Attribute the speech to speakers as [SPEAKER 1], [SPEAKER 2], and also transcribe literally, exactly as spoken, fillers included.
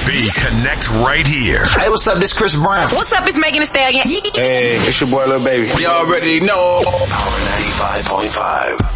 [SPEAKER 1] B. Connect right here.
[SPEAKER 2] Hey, what's up? This Chris Brown.
[SPEAKER 3] What's up? It's Megan Thee Stallion.
[SPEAKER 4] Hey, it's your boy Lil Baby.
[SPEAKER 5] You already know.
[SPEAKER 1] Power ninety-five point five.